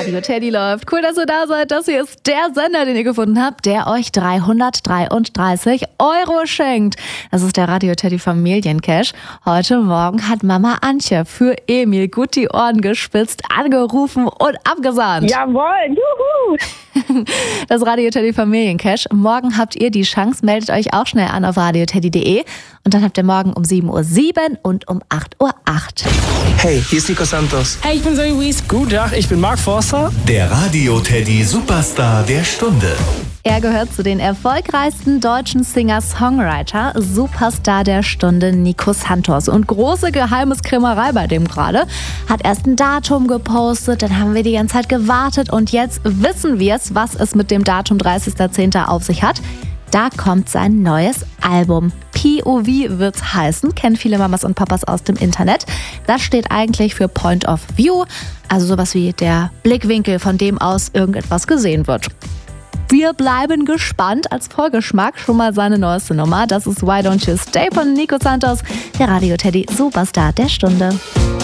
Radio Teddy läuft. Cool, dass ihr da seid. Das hier ist der Sender, den ihr gefunden habt, der euch 333 € schenkt. Das ist der Radio Teddy Familiencash. Heute Morgen hat Mama Antje für Emil gut die Ohren gespitzt, angerufen und abgesahnt. Jawohl, juhu! Das Radio Teddy Familiencash. Morgen habt ihr die Chance, meldet euch auch schnell an auf radioteddy.de und dann habt ihr morgen um 7:07 Uhr und um 8:08 Uhr. Hey, hier ist Nico Santos. Hey, ich bin Zoe Wies. Guten Tag, ich bin Mark Forster. Der Radio Teddy Superstar der Stunde. Er gehört zu den erfolgreichsten deutschen Singer-Songwriter, Superstar der Stunde Nico Santos. Und große Geheimniskrämerei bei dem gerade. Hat erst ein Datum gepostet, dann haben wir die ganze Zeit gewartet und jetzt wissen wir es, was es mit dem Datum 30.10. auf sich hat. Da kommt sein neues Album. POV wird's heißen, kennen viele Mamas und Papas aus dem Internet. Das steht eigentlich für Point of View, also sowas wie der Blickwinkel, von dem aus irgendetwas gesehen wird. Wir bleiben gespannt. Als Vorgeschmack schon mal seine neueste Nummer. Das ist Why Don't You Stay von Nico Santos, der Radio Teddy Superstar der Stunde.